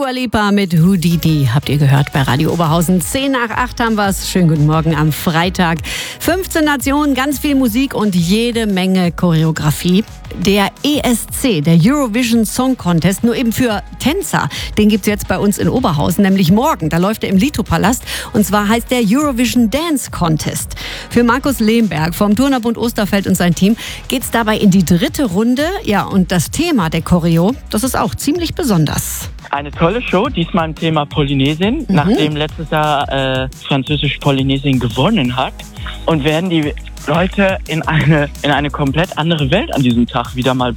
Dua Lipa mit Houdini habt ihr gehört bei Radio Oberhausen. 7:10 haben wir es. Schönen guten Morgen am Freitag. 15 Nationen, ganz viel Musik und jede Menge Choreografie. Der ESC, der Eurovision Song Contest, nur eben für Tänzer, den gibt's jetzt bei uns in Oberhausen, nämlich morgen. Da läuft er im Lito-Palast und zwar heißt der Eurovision Dance Contest. Für Markus Lehmberg vom Turnerbund Osterfeld und sein Team geht's dabei in die 3. Runde. Ja, und das Thema der Choreo, das ist auch ziemlich besonders. Eine tolle Show, diesmal im Thema Polynesien, nachdem letztes Jahr französisch Polynesien gewonnen hat. Und werden die Leute in eine komplett andere Welt an diesem Tag wieder mal